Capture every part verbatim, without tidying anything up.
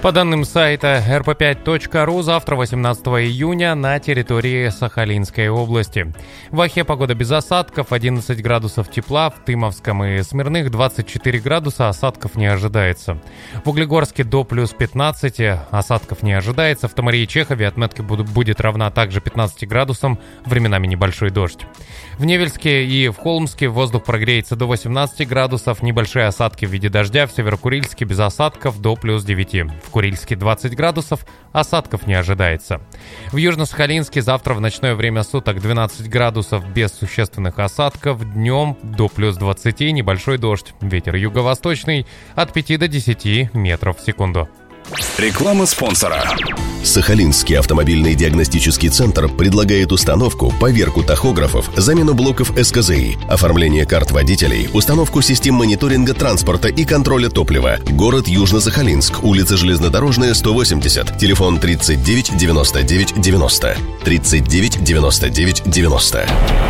По данным сайта эр пэ пять точка ру, завтра, восемнадцатого июня, на территории Сахалинской области. В Ахе погода без осадков, одиннадцать градусов тепла, в Тымовском и Смирных двадцать четыре градуса, осадков не ожидается. В Углегорске до плюс пятнадцати, осадков не ожидается. В Томари и Чехове отметка будет равна также пятнадцати градусам, временами небольшой дождь. В Невельске и в Холмске воздух прогреется до восемнадцати градусов, небольшие осадки в виде дождя. В Северокурильске без осадков до плюс девяти. В Курильске двадцать градусов, осадков не ожидается. В Южно-Сахалинске завтра в ночное время суток двенадцать градусов без существенных осадков, днем до плюс двадцати, небольшой дождь. Ветер юго-восточный от пяти до десяти метров в секунду. Реклама спонсора. Сахалинский автомобильный диагностический центр предлагает установку, поверку тахографов, замену блоков эс ка зэ и, оформление карт водителей, установку систем мониторинга транспорта и контроля топлива. Город Южно-Сахалинск, улица Железнодорожная, сто восемьдесят, телефон тридцать девять девяносто девять девяносто, тридцать девять девяносто девять девяносто.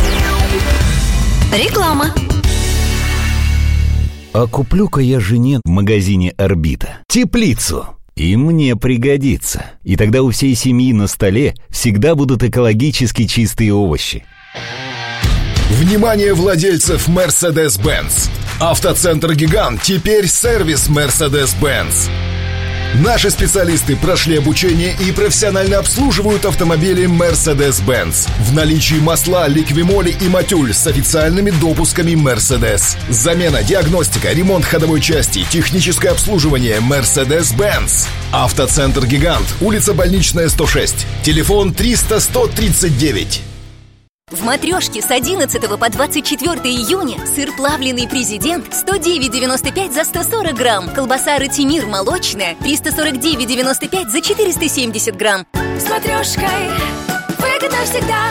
Реклама. А куплю-ка я жене в магазине «Орбита» теплицу. И мне пригодится. И тогда у всей семьи на столе всегда будут экологически чистые овощи. Внимание владельцев Mercedes-Benz! Автоцентр «Гигант» теперь сервис Mercedes-Benz. Наши специалисты прошли обучение и профессионально обслуживают автомобили Mercedes-Benz. В наличии масла, ликвимоли и матюль с официальными допусками Mercedes. Замена, диагностика, ремонт ходовой части, техническое обслуживание Mercedes-Benz. Автоцентр «Гигант», улица Больничная, сто шесть. Телефон триста сто тридцать девять. В «Матрешке» с одиннадцатого по двадцать четвёртое июня сыр плавленый «Президент» сто девять девяносто пять за сто сорок грамм. Колбаса «Ратимир» молочная триста сорок девять девяносто пять за четыреста семьдесят грамм. С «Матрешкой» выгодно всегда.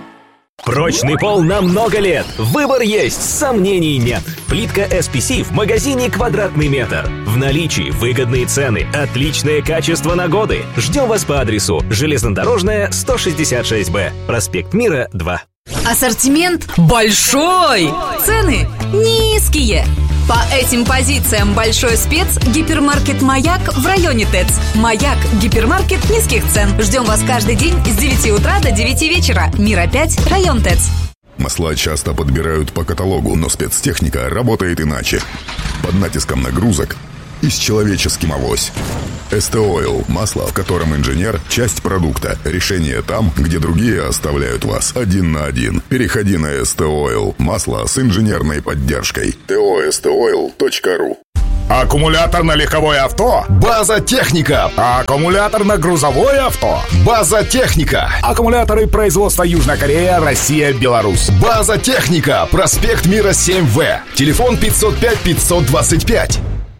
Прочный пол на много лет. Выбор есть, сомнений нет. Плитка эс пи си в магазине «Квадратный метр». В наличии выгодные цены, отличное качество на годы. Ждем вас по адресу Железнодорожная, сто шестьдесят шесть бэ, проспект Мира, два. Ассортимент большой, цены низкие. По этим позициям большой спец гипермаркет «Маяк» в районе ТЭЦ. «Маяк» – гипермаркет низких цен. Ждем вас каждый день с девяти утра до девяти вечера. Мира пять, район ТЭЦ. Масла часто подбирают по каталогу, но спецтехника работает иначе. Под натиском нагрузок и с человеческим авось. эс тэ Oil – масло, в котором инженер – часть продукта. Решение там, где другие оставляют вас один на один. Переходи на эс тэ Oil – масло с инженерной поддержкой. тэ о эс тэ ойл точка ру. Аккумулятор на легковое авто? База Техника. Аккумулятор на грузовое авто? База Техника. Аккумуляторы производства Южная Корея, Россия, Беларусь. База Техника. Проспект Мира, семь вэ. Телефон пятьсот пять пятьсот двадцать пять.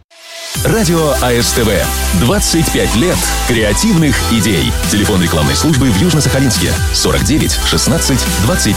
Радио а эс тэ вэ. двадцать пять лет креативных идей. Телефон рекламной службы в Южно-Сахалинске. сорок девять шестнадцать двадцать